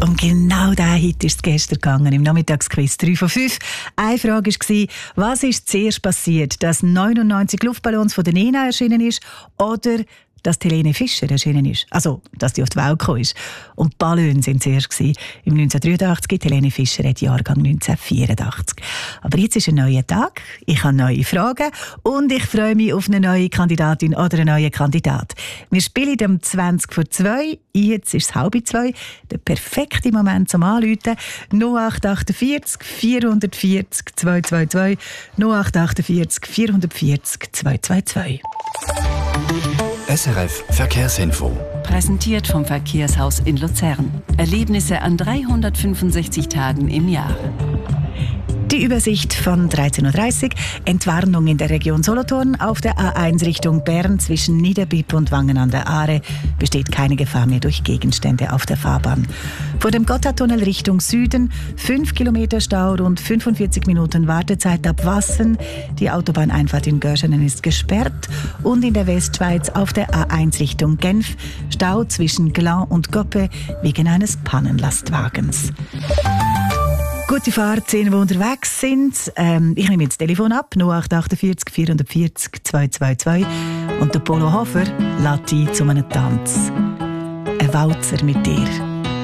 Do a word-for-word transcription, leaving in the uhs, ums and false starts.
Um genau diesen Hit ist es gestern gegangen, im Nachmittagsquiz drei von fünf. Eine Frage war, was ist zuerst passiert, dass neunundneunzig Luftballons von der Nena erschienen ist oder dass Helene Fischer erschienen ist. Also, dass die auf die Welt gekommen ist. Und die Ballons waren zuerst gewesen. Im neunzehnhundertdreiundachtzig, Helene Fischer hat Jahrgang neunzehnhundertvierundachtzig. Aber jetzt ist ein neuer Tag, ich habe neue Fragen und ich freue mich auf eine neue Kandidatin oder einen neuen Kandidat. Wir spielen um zwanzig vor zwei, jetzt ist es halb zwei, der perfekte Moment zum Anrufen. null acht achtundvierzig vierhundertvierzig zweihundertzweiundzwanzig null acht achtundvierzig vierhundertvierzig zweihundertzweiundzwanzig. S R F Verkehrsinfo. Präsentiert vom Verkehrshaus in Luzern. Erlebnisse an dreihundertfünfundsechzig Tagen im Jahr. Die Übersicht von dreizehn Uhr dreißig. Entwarnung in der Region Solothurn. Auf der A eins Richtung Bern zwischen Niederbipp und Wangen an der Aare besteht keine Gefahr mehr durch Gegenstände auf der Fahrbahn. Vor dem Gotthardtunnel Richtung Süden fünf Kilometer Stau, rund fünfundvierzig Minuten Wartezeit ab Wassen. Die Autobahneinfahrt in Görschenen ist gesperrt. Und in der Westschweiz auf der A eins Richtung Genf Stau zwischen Glan und Goppe wegen eines Pannenlastwagens. Gute Fahrt, die unterwegs sind. Ähm, ich nehme jetzt das Telefon ab, null acht achtundvierzig vierhundertvierzig zweihundertzweiundzwanzig. Und der Polo Hofer lädt ein zu einem Tanz. Ein Walzer mit dir.